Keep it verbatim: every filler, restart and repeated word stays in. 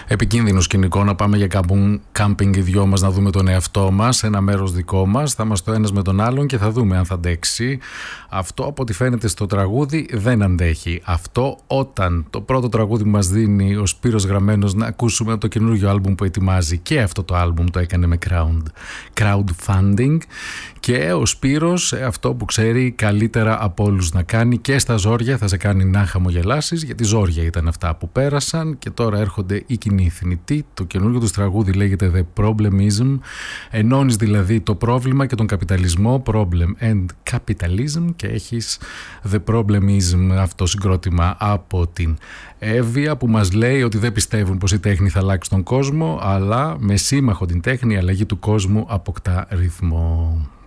Επικίνδυνο σκηνικό να πάμε για κάμπινγκ οι δυο μας, να δούμε τον εαυτό μας, ένα μέρος δικό μας. Θα είμαστε το ένας με τον άλλον και θα δούμε αν θα αντέξει. Αυτό από ό,τι φαίνεται στο τραγούδι δεν αντέχει. Αυτό όταν το πρώτο τραγούδι μας δίνει ο Σπύρος Γραμμένος να ακούσουμε το καινούργιο άλμπουμ που ετοιμάζει, και αυτό το άλμπουμ το έκανε με crowd, crowdfunding, και ο Σπύρος αυτό που ξέρει καλύτερα από όλους να κάνει, και στα ζόρια θα σε κάνει να χαμογελάσεις, γιατί ζόρια ήταν αυτά που πέρασαν και τώρα έρχονται οι κοινοί θνητοί. Το καινούργιο του τραγούδι λέγεται The Problemism. Ενώνεις δηλαδή το πρόβλημα και τον καπιταλισμό, Problem and Capitalism, και έχεις The Problemism, αυτό συγκρότημα από την Εύβοια, που μας λέει ότι δεν πιστεύουν πως η τέχνη θα αλλάξει τον κόσμο, αλλά με σύμμαχο την τέχνη η αλλαγή του κόσμου αποκτά ρυθμό.